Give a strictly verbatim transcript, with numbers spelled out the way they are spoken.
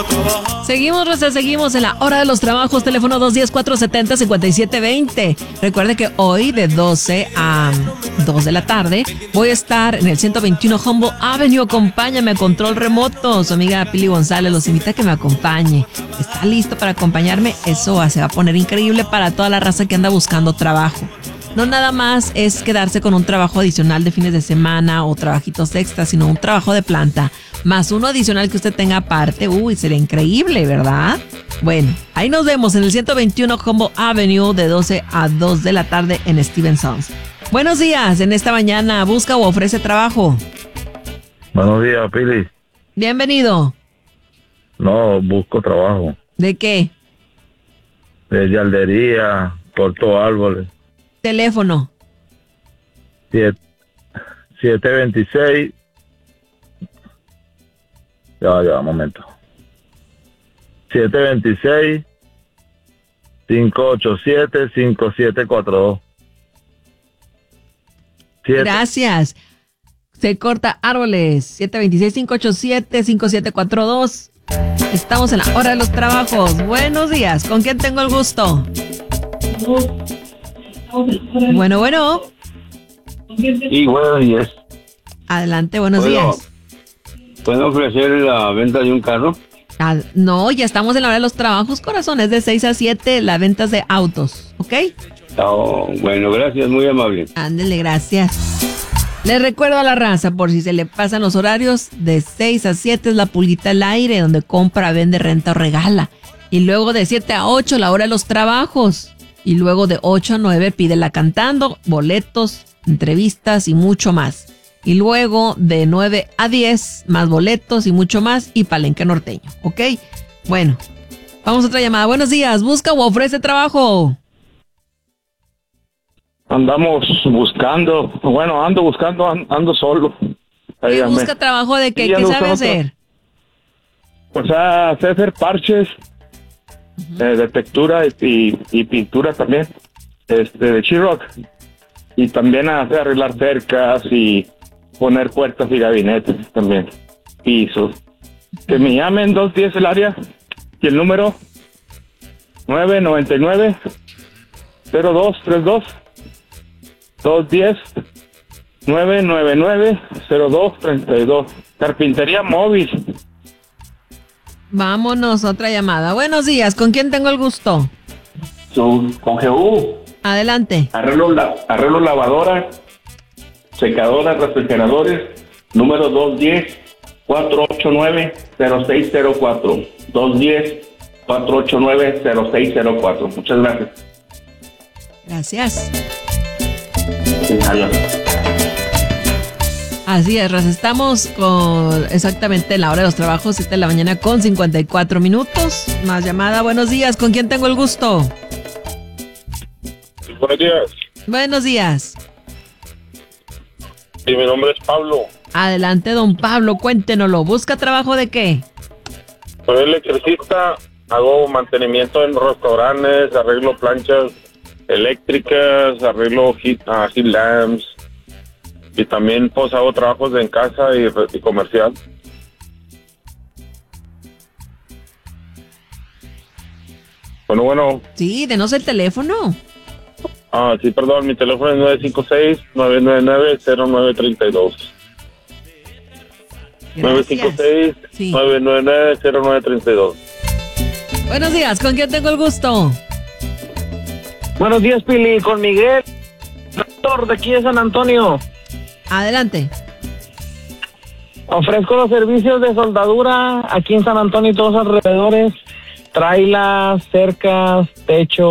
Seguimos, Rosa, seguimos en la hora de los trabajos. Teléfono dos uno cero, cuatro siete cero, cinco siete dos cero. Recuerde que hoy de doce a dos de la tarde voy a estar en el ciento veintiuno Humboldt Avenue. Acompáñame a control remoto. Su amiga Pili González los invita a que me acompañe. ¿Está listo para acompañarme? Eso se va a poner increíble para toda la raza que anda buscando trabajo. No nada más es quedarse con un trabajo adicional de fines de semana o trabajitos extras, sino un trabajo de planta, más uno adicional que usted tenga aparte. Uy, sería increíble, ¿verdad? Bueno, ahí nos vemos en el ciento veintiuno Humboldt Avenue de doce a dos de la tarde en Stevensons. Buenos días, en esta mañana busca o ofrece trabajo. Buenos días, Pili. Bienvenido. No, busco trabajo. ¿De qué? De yardería, corto árboles. Teléfono. siete veintiséis. Ya, ya, un momento. siete veintiséis, cinco ochenta y siete, cinco siete cuatro dos. Gracias. Se corta árboles. siete veintiséis, cinco ochenta y siete, cinco siete cuatro dos. Estamos en la hora de los trabajos. Buenos días. ¿Con quién tengo el gusto? Bueno, bueno. Sí, buenos días. Adelante, buenos ¿Puedo, días. ¿Puedo ofrecer la venta de un carro? Ah, no, ya estamos en la hora de los trabajos, corazón. Es de seis a siete las ventas de autos, ¿ok? Oh, bueno, gracias, muy amable. Ándele, gracias. Le recuerdo a la raza, por si se le pasan los horarios, de seis a siete es la pulguita al aire, donde compra, vende, renta o regala. Y luego de siete a ocho la hora de los trabajos. Y luego de ocho a nueve pídela cantando, boletos, entrevistas y mucho más. Y luego de nueve a diez más boletos y mucho más y palenque norteño, ¿ok? Bueno, vamos a otra llamada. Buenos días, ¿busca o ofrece trabajo? Andamos buscando, bueno, ando buscando, ando solo. Ahí ¿Qué busca trabajo de qué? Sí, ¿qué sabe hacer? O sea, sé hacer parches, uh-huh. eh, de textura y, y pintura también, este, de Sheetrock. Y también hacer arreglar cercas y poner puertas y gabinetes también, pisos. Que me llamen dos diez el área y el número nueve nueve nueve, cero dos tres dos. dos diez, nueve nueve nueve, cero dos tres dos. Carpintería móvil. Vámonos, otra llamada. Buenos días, ¿con quién tengo el gusto? So, con G U. Adelante. Arreglo, la, arreglo lavadora, secadora, refrigeradores, número dos diez, cuatro ocho nueve, cero seis cero cuatro. dos diez, cuatro ocho nueve, cero seis cero cuatro. Muchas gracias. Gracias. Así es, Raz, estamos con exactamente la hora de los trabajos, siete de la mañana con cincuenta y cuatro minutos. Más llamada, buenos días, ¿con quién tengo el gusto? Buenos días. Buenos días. Sí, mi nombre es Pablo. Adelante, don Pablo, cuéntenoslo. ¿Busca trabajo de qué? Soy electricista, hago mantenimiento en restaurantes, arreglo planchas eléctricas, arreglo heat, uh, heat lamps y también pues hago trabajos en casa y, y comercial. Bueno, bueno. Sí, denos el teléfono. Ah, sí, perdón, mi teléfono es nueve cinco seis, nueve nueve nueve, cero nueve tres dos. nueve cinco seis, nueve nueve nueve, cero nueve tres dos. Buenos días, ¿con quién tengo el gusto? Buenos días, Pili, con Miguel, doctor de aquí de San Antonio. Adelante. Ofrezco los servicios de soldadura aquí en San Antonio y todos los alrededores, trailas, cercas, techo.